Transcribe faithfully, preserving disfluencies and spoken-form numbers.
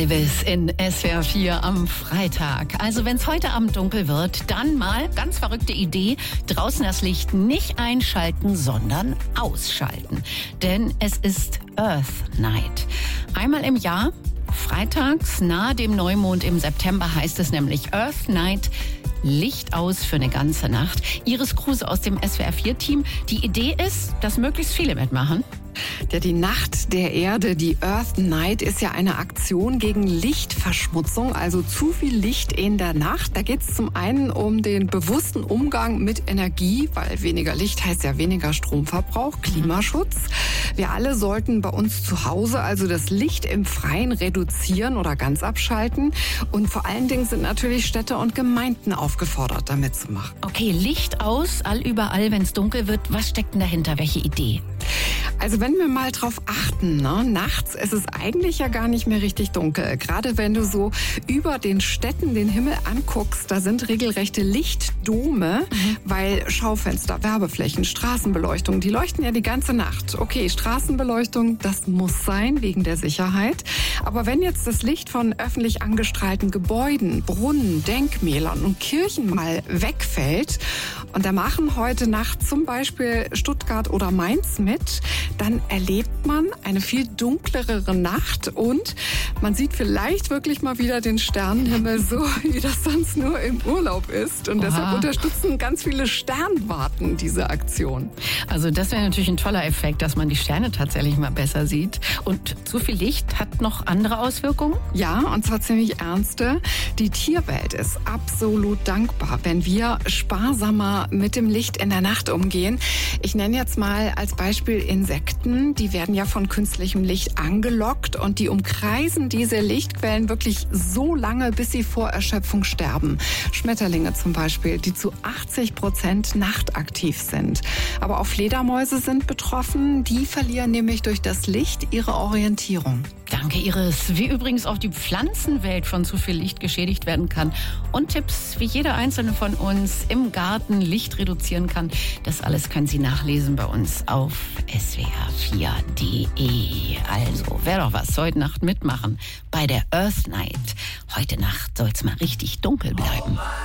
Elvis in S W R vier am Freitag. Also wenn es heute Abend dunkel wird, dann mal, ganz verrückte Idee, draußen das Licht nicht einschalten, sondern ausschalten. Denn es ist Earth Night. Einmal im Jahr, freitags nahe dem Neumond im September, heißt es nämlich Earth Night. Licht aus für eine ganze Nacht. Iris Kruse aus dem S W R vier Team. Die Idee ist, dass möglichst viele mitmachen. Ja, die Nacht der Erde, die Earth Night, ist ja eine Aktion gegen Lichtverschmutzung, also zu viel Licht in der Nacht. Da geht es zum einen um den bewussten Umgang mit Energie, weil weniger Licht heißt ja weniger Stromverbrauch, Klimaschutz. Wir alle sollten bei uns zu Hause also das Licht im Freien reduzieren oder ganz abschalten. Und vor allen Dingen sind natürlich Städte und Gemeinden aufgefordert, damit zu machen. Okay, Licht aus, allüberall, wenn es dunkel wird. Was steckt denn dahinter? Welche Idee? Also wenn wir mal drauf achten, ne? Nachts ist es eigentlich ja gar nicht mehr richtig dunkel. Gerade wenn du so über den Städten den Himmel anguckst, da sind regelrechte Lichtdome, mhm. weil Schaufenster, Werbeflächen, Straßenbeleuchtung, die leuchten ja die ganze Nacht. Okay, Straßenbeleuchtung, das muss sein, wegen der Sicherheit. Aber wenn jetzt das Licht von öffentlich angestrahlten Gebäuden, Brunnen, Denkmälern und Kirchen mal wegfällt, und da machen heute Nacht zum Beispiel Stuttgart oder Mainz mit, dann erlebt man eine viel dunklere Nacht und man sieht vielleicht wirklich mal wieder den Sternenhimmel so, wie das sonst nur im Urlaub ist. Und Oha. Deshalb unterstützen ganz viele Sternwarten diese Aktion. Also das wäre natürlich ein toller Effekt, dass man die Sterne tatsächlich mal besser sieht. Und zu viel Licht hat noch andere Auswirkungen? Ja, und zwar ziemlich ernste. Die Tierwelt ist absolut dankbar, wenn wir sparsamer mit dem Licht in der Nacht umgehen. Ich nenne jetzt mal als Beispiel Insekten. Die werden ja von künstlichem Licht angelockt und die umkreisen diese Lichtquellen wirklich so lange, bis sie vor Erschöpfung sterben. Schmetterlinge zum Beispiel, die zu achtzig Prozent nachtaktiv sind. Aber auch Fledermäuse sind betroffen. Die verlieren nämlich durch das Licht ihre Orientierung. Danke, Iris. Wie übrigens auch die Pflanzenwelt von zu viel Licht geschädigt werden kann. Und Tipps, wie jeder einzelne von uns im Garten Licht reduzieren kann. Das alles können Sie nachlesen bei uns auf S W R vier punkt de. Also, wäre doch was, heute Nacht mitmachen bei der Earth Night. Heute Nacht soll es mal richtig dunkel bleiben.